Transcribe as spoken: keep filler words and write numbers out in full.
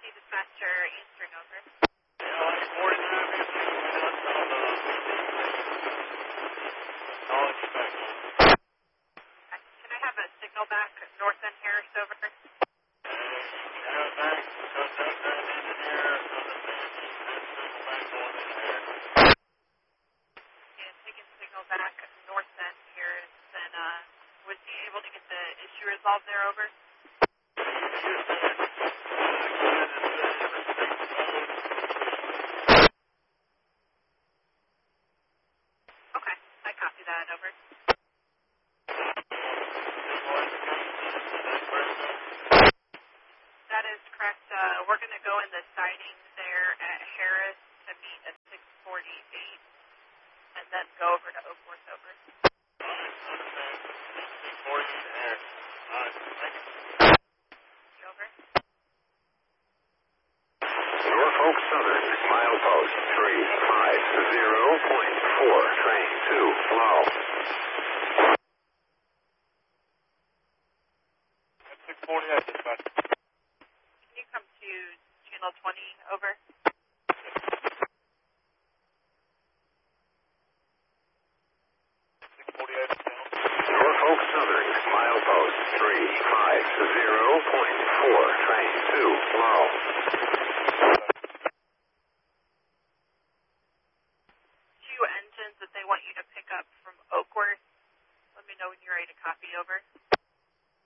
Dispatcher Eastern, over. Yeah, like forty-nine minutes. I'll expect. Can I have a signal back, North End Harris, over? Yeah, back, because that, that engineer, so the signal back going in there. And taking signal back, North End Harris, and uh, was he able to get the issue resolved there, over? Okay, I copy that, over. That is correct. Uh, we're going to go in the siding there at Harris to meet at six forty-eight and then go over to Oakworth, over. six forty-eight there. All right, thank you. Over. Norfolk Southern, milepost three five zero point four, train two, low. six forty-eight, dispatch. Can you come to channel twenty, over? six forty-eight, channel. Norfolk Southern, milepost three five zero point four, train two, low.